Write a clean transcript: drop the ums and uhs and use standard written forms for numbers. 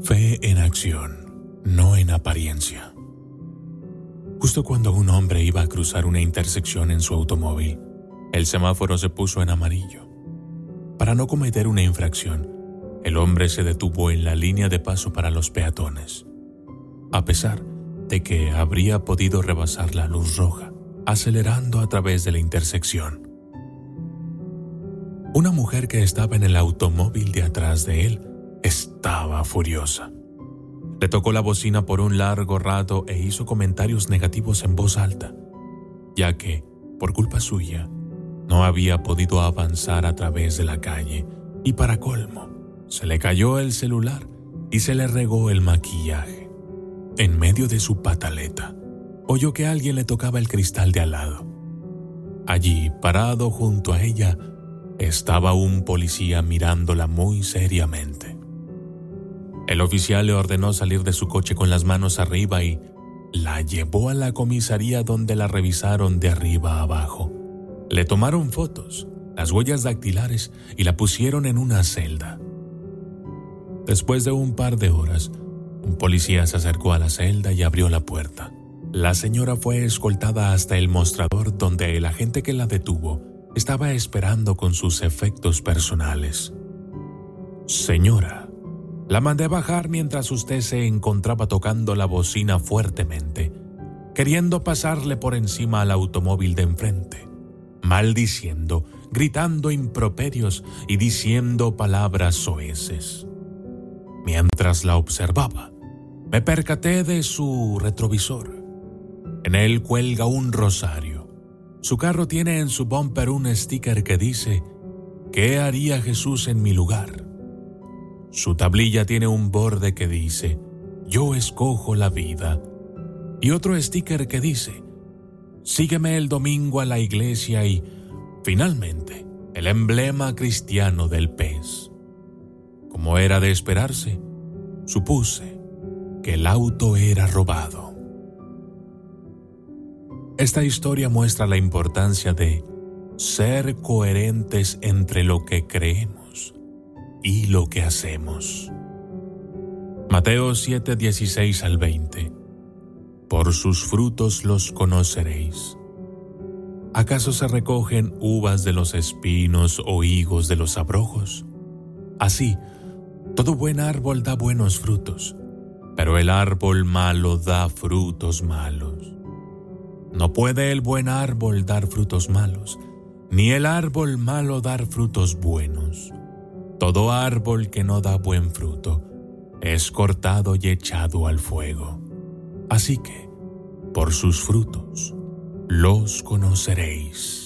Fe en acción, no en apariencia. Justo cuando un hombre iba a cruzar una intersección en su automóvil, el semáforo se puso en amarillo. Para no cometer una infracción, el hombre se detuvo en la línea de paso para los peatones, a pesar de que habría podido rebasar la luz roja, acelerando a través de la intersección. Una mujer que estaba en el automóvil de atrás de él estaba furiosa. Le tocó la bocina por un largo rato e hizo comentarios negativos en voz alta, ya que, por culpa suya, no había podido avanzar a través de la calle y, para colmo, se le cayó el celular y se le regó el maquillaje. En medio de su pataleta, oyó que alguien le tocaba el cristal de al lado. Allí, parado junto a ella, estaba un policía mirándola muy seriamente. El oficial le ordenó salir de su coche con las manos arriba y la llevó a la comisaría, donde la revisaron de arriba a abajo. Le tomaron fotos, las huellas dactilares, y la pusieron en una celda. Después de un par de horas, un policía se acercó a la celda y abrió la puerta. La señora fue escoltada hasta el mostrador, donde el agente que la detuvo estaba esperando con sus efectos personales. «Señora, la mandé bajar mientras usted se encontraba tocando la bocina fuertemente, queriendo pasarle por encima al automóvil de enfrente, maldiciendo, gritando improperios y diciendo palabras soeces. Mientras la observaba, me percaté de su retrovisor. En él cuelga un rosario. Su carro tiene en su bumper un sticker que dice: ¿Qué haría Jesús en mi lugar? Su tablilla tiene un borde que dice: Yo escojo la vida. Y otro sticker que dice: Sígueme el domingo a la iglesia. Y, finalmente, el emblema cristiano del pez. Como era de esperarse, supuse que el auto era robado. Esta historia muestra la importancia de ser coherentes entre lo que creemos y lo que hacemos. Mateo 7:16 al 20. Por sus frutos los conoceréis. ¿Acaso se recogen uvas de los espinos o higos de los abrojos? Así, todo buen árbol da buenos frutos, pero el árbol malo da frutos malos. No puede el buen árbol dar frutos malos, ni el árbol malo dar frutos buenos. Todo árbol que no da buen fruto es cortado y echado al fuego. Así que, por sus frutos los conoceréis.